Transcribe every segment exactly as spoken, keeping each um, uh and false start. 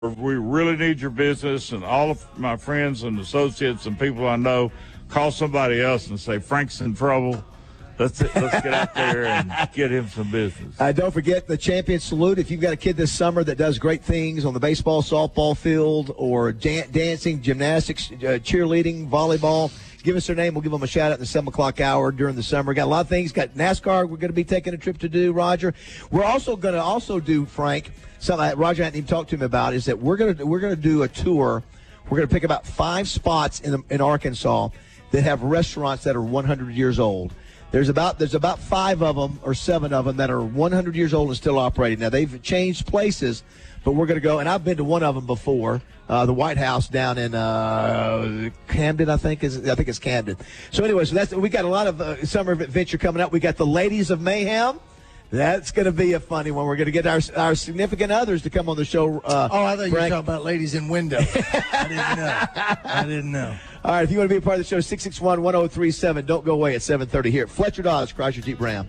We really need your business, and all of my friends and associates and people I know call somebody else and say, Frank's in trouble. Let's, let's get out there and get him some business. Uh, don't forget the champion salute. If you've got a kid this summer that does great things on the baseball, softball field, or dan- dancing, gymnastics, uh, cheerleading, volleyball, give us their name. We'll give them a shout-out in the seven o'clock hour during the summer. Got a lot of things. Got NASCAR we're going to be taking a trip to do, Roger. We're also going to also do, Frank, something that Roger hadn't even talked to him about, is that we're going to we're going to do a tour. We're going to pick about five spots in the, in Arkansas that have restaurants that are one hundred years old. There's about there's about five of them or seven of them that are one hundred years old and still operating. Now, they've changed places, but we're going to go, and I've been to one of them before, uh, the White House down in uh, Camden, I think is I think it's Camden. So anyway, so that's we got a lot of uh, summer adventure coming up. We got the Ladies of Mayhem. That's going to be a funny one. We're going to get our our significant others to come on the show. Uh, oh, I thought you were Frank. talking about ladies in window. I didn't know. I didn't know. All right, if you want to be a part of the show, six six one, one oh three seven. Don't go away at seven thirty here at Fletcher Dodge, Chrysler Jeep Ram.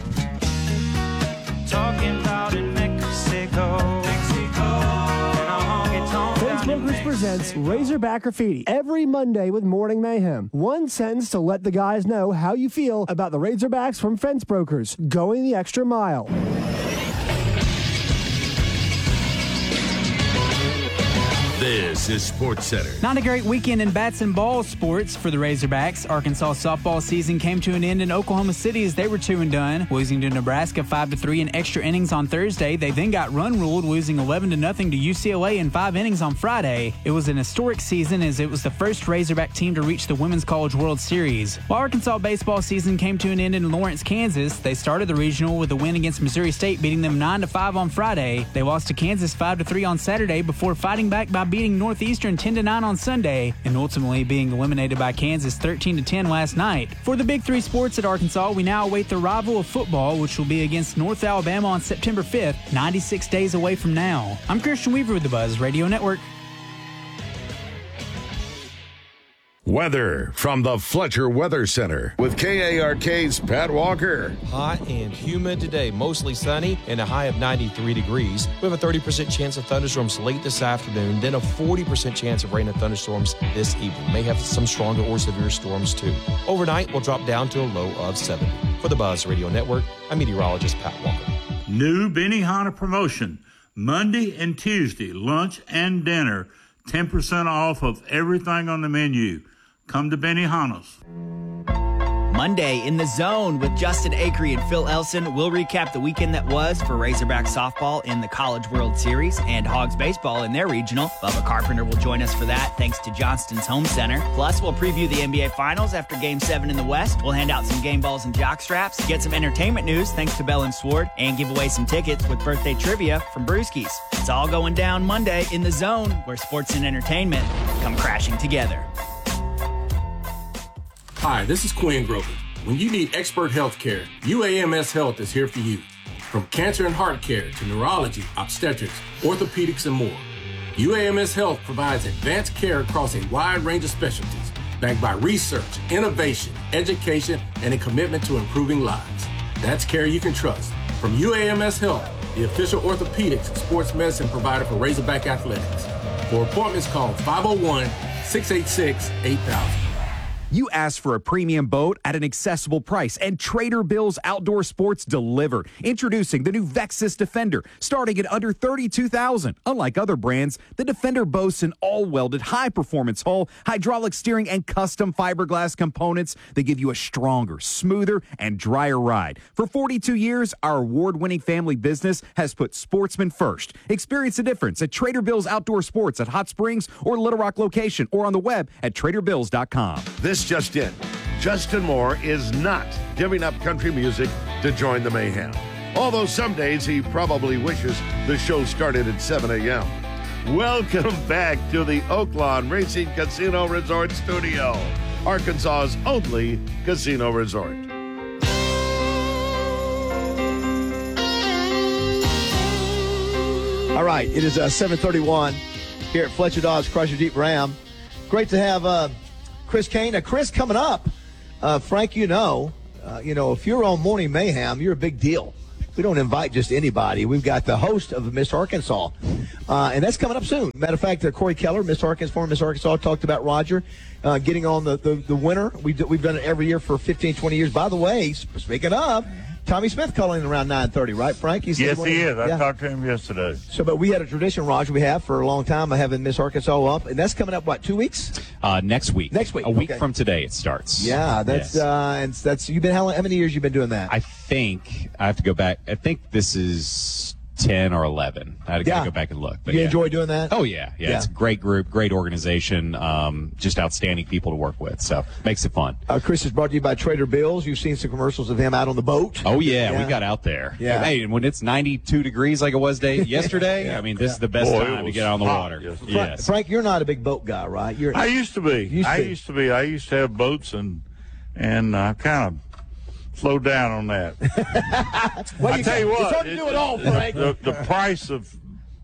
Talking about in Mexico. Brokers presents Razorback Graffiti every Monday with Morning Mayhem. One sentence to let the guys know how you feel about the Razorbacks from Fence Brokers, going the extra mile. This is Sports Center. Not a great weekend in bats and ball sports for the Razorbacks. Arkansas softball season came to an end in Oklahoma City as they were two and done, losing to Nebraska five to three in extra innings on Thursday. They then got run ruled, losing eleven to nothing to U C L A in five innings on Friday. It was an historic season as it was the first Razorback team to reach the Women's College World Series. While Arkansas baseball season came to an end in Lawrence, Kansas, they started the regional with a win against Missouri State, beating them nine to five on Friday. They lost to Kansas five to three on Saturday before fighting back by beating Northeastern ten to nine on Sunday and ultimately being eliminated by Kansas thirteen to ten last night. For the Big Three sports at Arkansas, we now await the rival of football, which will be against North Alabama on September fifth, ninety-six days away from now. I'm Christian Weaver with the Buzz Radio Network. Weather from the Fletcher Weather Center with K A R K's Pat Walker. Hot and humid today, mostly sunny and a high of ninety-three degrees. We have a thirty percent chance of thunderstorms late this afternoon, then a forty percent chance of rain and thunderstorms this evening. May have some stronger or severe storms too. Overnight, we'll drop down to a low of seventy. For the Buzz Radio Network, I'm meteorologist Pat Walker. New Benihana promotion, Monday and Tuesday, lunch and dinner, ten percent off of everything on the menu. Come to Benihana's. Monday in the Zone with Justin Acree and Phil Elson. We'll recap the weekend that was for Razorback softball in the College World Series and Hogs baseball in their regional. Bubba Carpenter will join us for that thanks to Johnston's Home Center. Plus, we'll preview the N B A Finals after Game seven in the West. We'll hand out some game balls and jock straps, get some entertainment news thanks to Bell and Sword, and give away some tickets with birthday trivia from Brewskis. It's all going down Monday in the Zone, where sports and entertainment come crashing together. Hi, this is Quinn Grover. When you need expert health care, U A M S Health is here for you. From cancer and heart care to neurology, obstetrics, orthopedics, and more, U A M S Health provides advanced care across a wide range of specialties, backed by research, innovation, education, and a commitment to improving lives. That's care you can trust. From U A M S Health, the official orthopedics and sports medicine provider for Razorback Athletics. For appointments, call five oh one, six eight six, eight thousand. You asked for a premium boat at an accessible price, and Trader Bill's Outdoor Sports delivered. Introducing the new Vexus Defender, starting at under thirty-two thousand dollars. Unlike other brands, the Defender boasts an all-welded, high-performance hull, hydraulic steering, and custom fiberglass components that give you a stronger, smoother, and drier ride. For forty-two years, our award-winning family business has put sportsmen first. Experience the difference at Trader Bill's Outdoor Sports at Hot Springs or Little Rock location, or on the web at trader bills dot com. This just in. Justin Moore is not giving up country music to join the mayhem. Although some days he probably wishes the show started at seven a.m. Welcome back to the Oaklawn Racing Casino Resort Studio, Arkansas's only casino resort. All right, it is uh, seven thirty-one here at Fletcher Dodge Chrysler Jeep Ram. Great to have uh, Chris Kane. Now, Chris, coming up, uh, Frank, you know, uh, you know, if you're on Morning Mayhem, you're a big deal. we don't invite just anybody. We've got the host of Miss Arkansas, uh, and that's coming up soon. Matter of fact, uh, Corey Keller, Miss Arkansas, former Miss Arkansas, talked about Roger uh, getting on the, the, the winner. We do, we've done it every year for fifteen, twenty years. By the way, speaking of, Tommy Smith calling around nine thirty, right, Frank? He's yes, he is. I yeah. talked to him yesterday. So, but we had a tradition, Roger, we have for a long time of having Miss Arkansas up, and that's coming up, what, two weeks? Uh, next week. Next week. A week okay. from today it starts. Yeah, that's, yes. uh, and that's, you've been, how, how many years you've been doing that? I think, I have to go back, I think this is ten or eleven. I got to Yeah. go back and look. But you yeah. enjoy doing that? Oh, yeah. yeah. Yeah. It's a great group, great organization, um, just outstanding people to work with. So, makes it fun. Uh, Chris is brought to you by Trader Bill's. You've seen some commercials of him out on the boat. Oh, yeah, Yeah. we got out there. Yeah. Hey, and when it's ninety-two degrees like it was day yesterday, Yeah. I mean, this Yeah. is the best Boy, it time to was get out on the hot water. yesterday. Yes. Frank, you're not a big boat guy, right? You're. I used to be. Used to I be. used to be. I used to have boats, and and I kind of slowed down on that. Well, I you tell you got- what, it's hard to do it all, Frank. The, the price of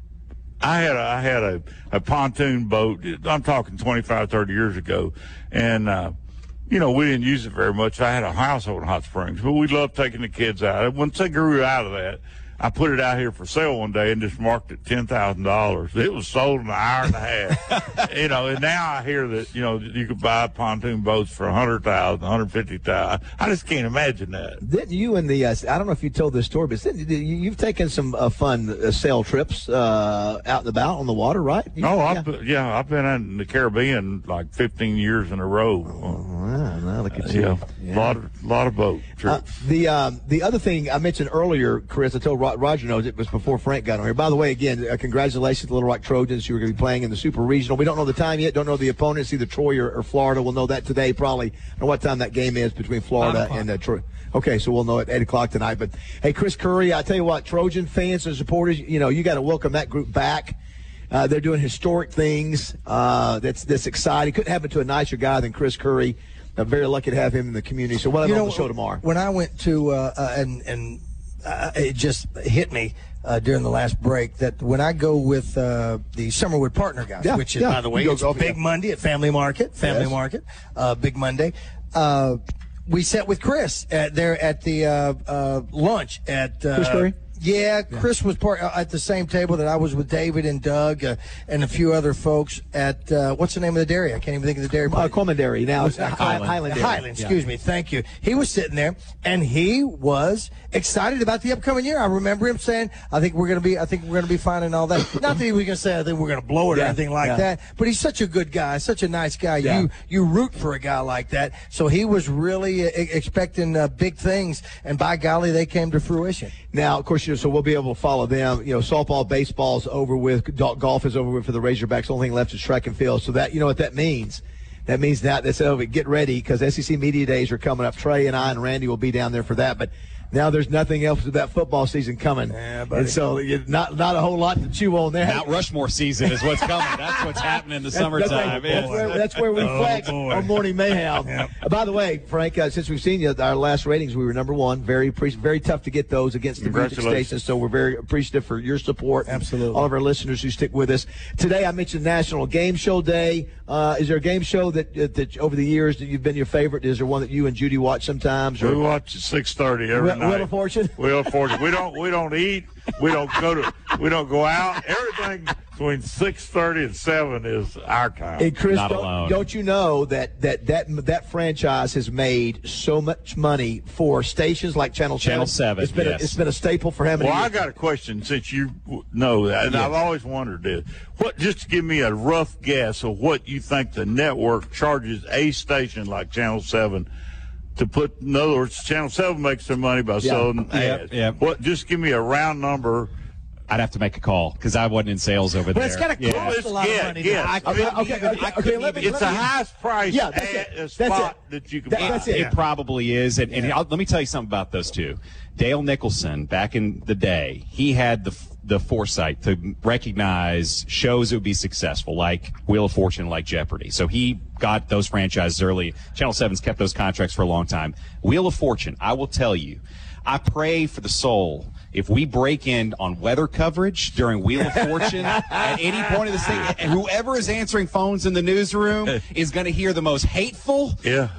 I had a, I had a, a pontoon boat. I'm talking twenty-five, thirty years ago, and uh, you know we didn't use it very much. I had a house over in Hot Springs, but we loved taking the kids out. Once they grew out of that, I put it out here for sale one day and just marked it ten thousand dollars. It was sold in an hour and a half. You know, and now I hear that, you know, you could buy pontoon boats for one hundred thousand dollars, one hundred fifty thousand dollars. I just can't imagine that. Didn't you and the, uh, I don't know if you told this story, but didn't you- you've taken some uh, fun uh, sail trips uh, out and about on the water, right? You, Oh, yeah. I've, been- yeah, I've been in the Caribbean like fifteen years in a row. Wow, now look at Uh, you. yeah, Yeah. lot of lot of boat Uh, trips. the um, the other thing I mentioned earlier, Chris, I told Ro- Roger knows it was before Frank got on here. By the way, again, uh, congratulations to the Little Rock Trojans who are going to be playing in the Super Regional. We don't know the time yet, don't know the opponents, either Troy or, or Florida. We'll know that today probably. I don't know what time that game is between Florida and uh, Troy. Okay, so we'll know at eight o'clock tonight. But, hey, Chris Curry, I tell you what, Trojan fans and supporters, you know, you got to welcome that group back. Uh, they're doing historic things. Uh, that's that's exciting. Couldn't happen to a nicer guy than Chris Curry. I'm very lucky to have him in the community. So we'll have You him on know, the show tomorrow. When I went to uh, uh, and and uh, it just hit me uh, during the last break that when I go with uh, the Summerwood Partner guys, Yeah, which is yeah. by the way, You go it's golfing, Big yeah. Monday at Family Market, Family Yes. Market, uh, Big Monday. Uh, we sat with Chris at, there at the uh, uh, lunch at uh, Chris Curry? Yeah, Chris was part uh, at the same table that I was with David and Doug uh, and a few other folks at uh, what's the name of the dairy? I can't even think of the dairy. Uh, Coleman Dairy. Now it's uh, Highland. Highland Dairy. Highland, excuse me. Thank you. He was sitting there, and he was excited about the upcoming year. I remember him saying, "I think we're going to be. I think we're going to be fine and all that." Not that he was going to say, "I think we're going to blow it" or Yeah, anything like yeah. that. But he's such a good guy, such a nice guy. Yeah. You you root for a guy like that. So he was really uh, e- expecting uh, big things, and by golly, they came to fruition. Now, of course, you know, so we'll be able to follow them. You know, softball, baseball's over with. Go- Golf is over with for the Razorbacks. The only thing left is track and field. So that, you know what that means? That means that that's over. Get ready because S E C Media Days are coming up. Trey and I and Randy will be down there for that. But now there's nothing else with that football season coming. Yeah, buddy. And so you- not not a whole lot to chew on there. Mount Rushmore season is what's coming. That's what's happening in the That's- summertime. That's, that's, where, that's where we Oh, flex boy. on Morning Mayhem. Uh, by the way, Frank, uh, since we've seen you, our last ratings, we were number one. Very pre- very tough to get those against the music Congratulations. stations, so we're very appreciative for your support. and Absolutely. all of our listeners who stick with us. Today, I mentioned National Game Show Day. Uh, is there a game show that, uh, that over the years that you've been your favorite? Is there one that you and Judy watch sometimes? We Or watch at six thirty every Wheel- night. Wheel of Fortune? Wheel of Fortune. We don't we don't eat. We don't go to. We don't go out. Everything between six thirty and seven is our time. Hey, Chris, Not don't, alone. don't you know that, that that that franchise has made so much money for stations like Channel Seven? Channel seven, It's been yes. a, it's been a staple for how many Well, I years? got a question since you w- know that, and Yeah. I've always wondered this. What? Just to give me a rough guess of what you think the network charges a station like Channel Seven to put. In other words, Channel Seven makes their money by selling Yeah, ads. yeah. What? Just give me a round number. I'd have to make a call because I wasn't in sales over But there. it's got to Yeah. cost Let's a lot get- of money. get- now. I Okay, couldn't okay, even- okay, I couldn't okay, let me- even- It's the highest price Yeah, that's ad, it. uh, That's spot it. that you can That- buy. that's it. It probably is. And, and I'll, let me tell you something about those two. Dale Nicholson, back in the day, he had the the foresight to recognize shows that would be successful, like Wheel of Fortune, like Jeopardy. So he got those franchises early. Channel seven's kept those contracts for a long time. Wheel of Fortune, I will tell you, I pray for the soul. If we break in on weather coverage during Wheel of Fortune at any point of the thing, whoever is answering phones in the newsroom is going to hear the most hateful, Yeah.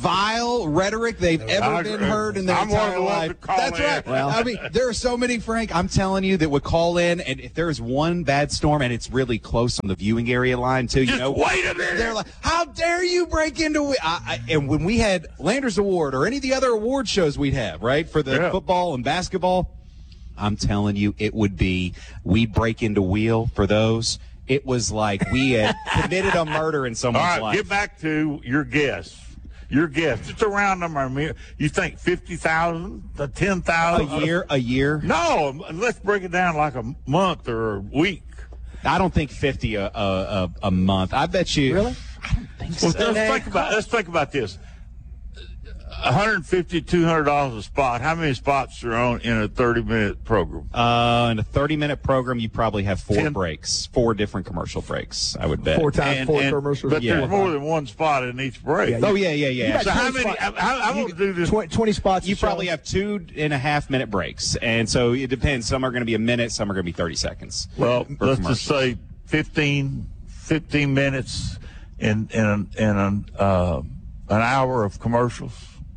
vile rhetoric they've ever I been agree. heard in their I'm one of entire the ones life. that call That's in. right. Well- I mean, there are so many, Frank, I'm telling you, that would call in, and if there is one bad storm, and it's really close on the viewing area line, too, you Just know. wait a minute. They're like, how dare you break into it? I, I, and when we had Landers Award or any of the other award shows we'd have, right, for the Yeah. football and basketball, I'm telling you, it would be, we'd break into wheel for those. It was like we had committed a murder in All someone's right, life. get back to your guess. Your guess. Just a round number. I mean, you think fifty thousand to ten thousand? A year, a year. No, let's break it down like a month or a week. I don't think fifty a, a, a, a month. I bet you. Really? I don't think so. Well, let's think about let's think about this. one hundred fifty, two hundred dollars a spot. How many spots are on in a thirty minute program? Uh, in a thirty minute program, you probably have four Ten. breaks, four different commercial breaks, I would bet. Four times And- four and- commercials. But Yeah. there's more than one spot in each break. Yeah, Oh, yeah, yeah, yeah. got So how twenty many? I, spots. I, I'm going to do this. twenty, twenty spots. You a show. probably have two and a half minute breaks. And so it depends. Some are going to be a minute, some are going to be thirty seconds. Well, for let's just commercials. say fifteen, fifteen minutes in in an, in an, uh, an hour of commercials.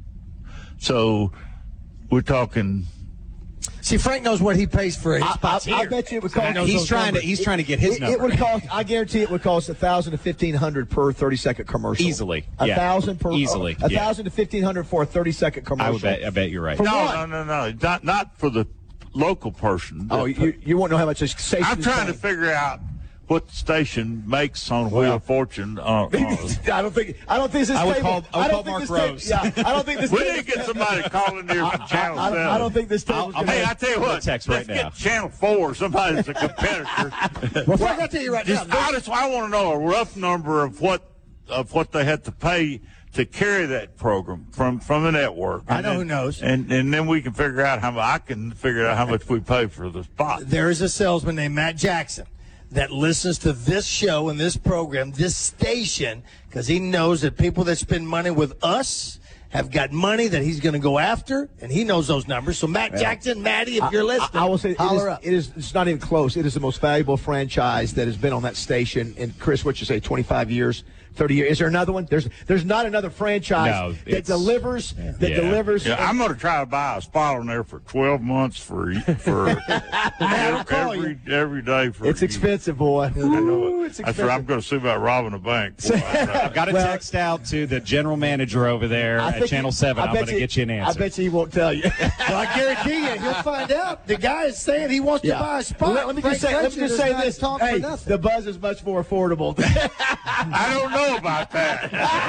So we're talking. See, Frank knows what he pays for his I, spots I, I here. bet you it would cost. He's those trying to numbers. he's trying to get his It, number. it would cost. I guarantee it would cost a thousand to fifteen hundred per thirty second commercial. Easily, A yeah. thousand per. Easily, A yeah. thousand to fifteen hundred for a thirty second commercial. I would bet. I bet you're right. For No, what? no, no, no. Not not for the local person. Oh, you, you won't know how much this station. I'm is trying to paying. figure out what the station makes on Wheel of Fortune. Uh, uh, I don't think. I don't think this I would table. call- I would don't call think Mark this table- Rose. Yeah, I don't think this. we table- need to get somebody calling there from Channel I, seven. I, I don't think this table. I'll- Hey, I tell you I'll what. text let's right get now. Channel Four. Somebody that's a competitor. Well, Frank, I'll tell you right Just, now. I just I want to know a rough number of what of what they had to pay to carry that program from from the network. I And know then- who knows. And and then we can figure out how much I can figure out how much we pay for the spot. There is a salesman named Matt Jackson that listens to this show and this program, this station, because he knows that people that spend money with us have got money that he's going to go after, and he knows those numbers. So, Matt Jackson, Maddie, if you're listening, I, I will say it is, holler up. it is. It's not even close. It is the most valuable franchise that has been on that station. And Chris, what you say, twenty-five years, thirty years? Is there another one? There's there's not another franchise No, that it's- delivers. That Yeah. delivers. Yeah, I'm going to try to buy a spot on there for twelve months for for every every day for. It's a year. expensive, boy. I know Ooh, it. it's That's what I'm expensive. going to sue about robbing a bank. Boy, I- Got a Well- text out to the general manager over there I at think Channel he- seven. I I'm bet going to get you an answer. I bet you he won't tell you. Well, I guarantee you, he'll find out. The guy is saying he wants to buy a spot. Well, let, let me Frank just say, let me Fletcher just does say not this. talk Hey, for nothing. the buzz is much more affordable. I don't know about that.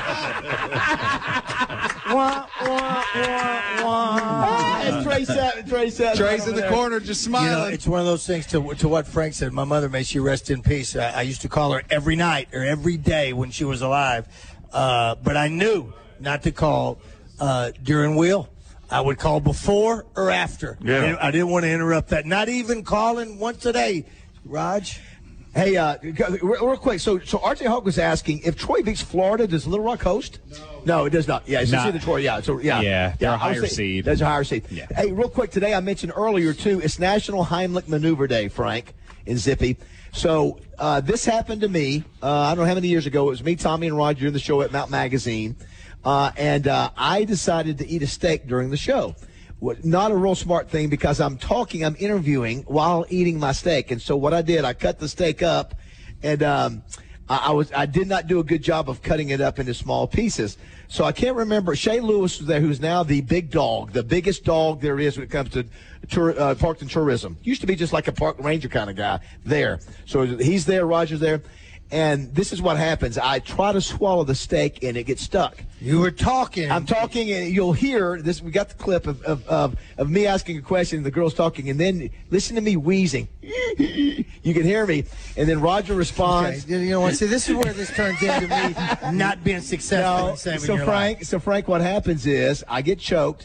Wah, wah, wah, wah. and Trey sat, Trey sat Trey's right in over the there. corner just You know, smiling. it's one of those things to to what Frank said. My mother, may she rest in peace. I, I used to call her every night or every day when she was alive, uh, but I knew not to call uh, during wheel. I would call before or after. Yeah. I didn't, I didn't want to interrupt that. Not even calling once a day. Raj? Hey, uh, real real quick. So, so R J Hawk was asking if Troy beats Florida, does Little Rock host? No, no, it does not. Yeah, it's Not- either Troy. Yeah, so yeah, Yeah, they're a I was higher saying- seed. That's a higher seed. Yeah. Hey, real quick. Today I mentioned earlier too. It's National Heimlich Maneuver Day, Frank, in Zippy. So uh, this happened to me. Uh, I don't know how many years ago. It was me, Tommy, and Roger in the show at Mount Magazine, uh, and uh, I decided to eat a steak during the show. What- Not a real smart thing because I'm talking, I'm interviewing while eating my steak. And so what I did, I cut the steak up, and um, I, I was I did not do a good job of cutting it up into small pieces. So I can't remember. Shay Lewis was there, who's now the big dog, the biggest dog there is when it comes to tour, uh, parks and tourism. Used to be just like a park ranger kind of guy there. So he's there, Roger's there. And this is what happens. I try to swallow the steak, and it gets stuck. You were talking. I'm talking, and you'll hear this. We got the clip of, of, of, of me asking a question, and the girl's talking, and then listen to me wheezing. You can hear me, and then Roger responds. Okay, you know what? See, this is where this turns into me not being successful No, in saving so your Frank, life. so Frank, what happens is I get choked.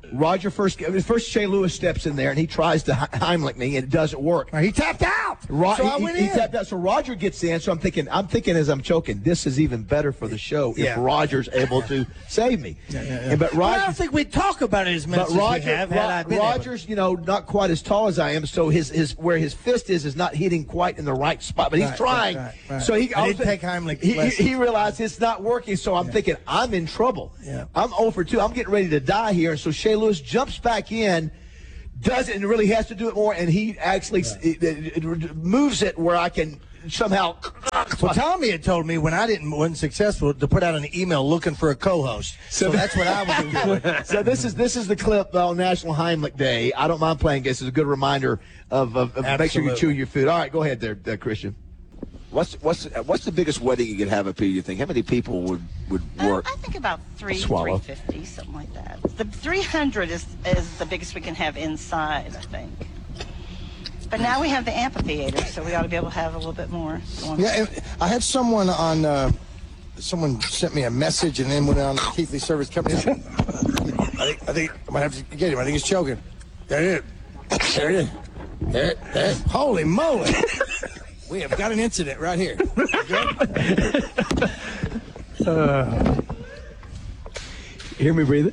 Roger first, first Shea Lewis steps in there, and he tries to Heimlich me, and it doesn't work. He tapped out. Ro- so he, I went he, in. he tapped out. So Roger gets in. So I'm thinking, I'm thinking as I'm choking, this is even better for the show Yeah. if Roger's able to save me. Yeah, yeah, yeah. And, but Well, I Roger, don't think we'd talk about it as much but as Roger, we have had Ro- I been Roger's, you know, not quite as tall as I am, so his his where his fist is is not hitting quite in the right spot. But he's Right, trying. right, right, right. So he I all didn't of a take sudden, Heimlich He, he, lessons. he realized it's not working. So I'm thinking I'm in trouble. Yeah. I'm oh for two. I'm getting ready to die here. And so Shea Lewis jumps back in. Does it and really has to do it more, and he actually it, it, it moves it where I can somehow. Well, Tommy had told me when I didn't wasn't successful to put out an email looking for a co-host. So, that's what I was doing. So this is this is the clip on National Heimlich Day. I don't mind playing this. It's a good reminder of, of, of make sure you chew your food. All right, go ahead there, uh, Christian. What's what's what's the biggest wedding you could have up here? You think how many people would would work? I think about three, Swallow. three fifty, something like that. The three hundred is is the biggest we can have inside, I think. But now we have the amphitheater, so we ought to be able to have a little bit more. Going Yeah, I had someone on. Uh, someone sent me a message and then went on the Keithley Service Company. I think I think I might have to get him. I think he's choking. There it is. There it is. There, there. Holy moly! We have got an incident right here. Uh, hear me breathe it.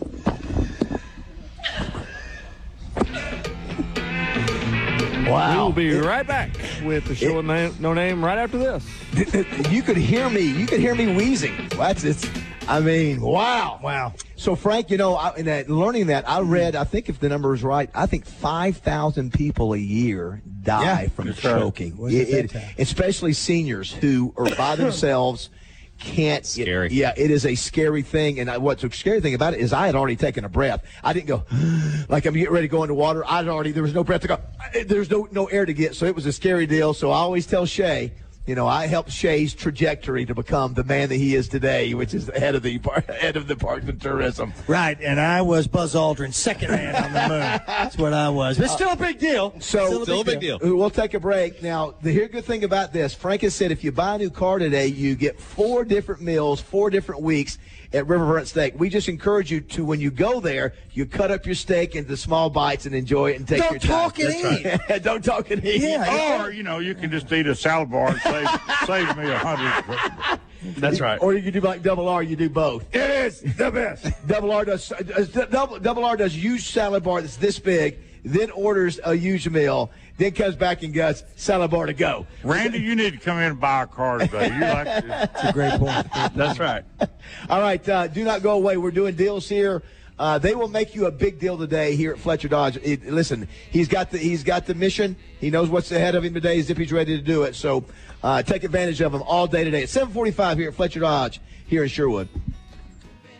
Wow. We'll be right back with the show with no name right after this. You could hear me. You could hear me wheezing. Well, that's it's. I mean, wow, wow. So Frank, you know, I, in that, learning that, I read. I think if the number is right, I think five thousand people a year die Yeah, from that's right. choking. Wasn't It- it it- fantastic? especially seniors who are by themselves. Can't Scary. It, yeah, it is a scary thing. And I, what's the scary thing about it is I had already taken a breath. I didn't go like I'm getting ready to go into water. I had already there was no breath to go. There's no no air to get. So it was a scary deal. So I always tell Shay, you know, I helped Shay's trajectory to become the man that he is today, which is the head of the head of the Parks and Tourism. Right, and I was Buzz Aldrin, second man on the moon. That's what I was. But still a big deal. So still a big, deal. We'll take a break. Now, the here good thing about this, Frank has said if you buy a new car today, you get four different meals, four different weeks at Riverfront Steak. We just encourage you to, when you go there, you cut up your steak into small bites and enjoy it and take Don't your time. talk and That's right. Don't talk and eat. Yeah. Or, you know, you can just eat a salad bar and save, save me a hundred. That's right. Or you can do like Double R, you do both. It is the best. Double R does uh, double, double R does huge salad bar that's this big, then orders a huge meal, then comes back and goes salad bar to go. Randy, you need to come in and buy a car today. You like to, That's a great point. That's right. All right, uh, do not go away. We're doing deals here. Uh, they will make you a big deal today here at Fletcher Dodge. It, listen, he's got the he's got the mission. He knows what's ahead of him today. Zippy's ready to do it. So uh, take advantage of him all day today at seven forty-five here at Fletcher Dodge here in Sherwood.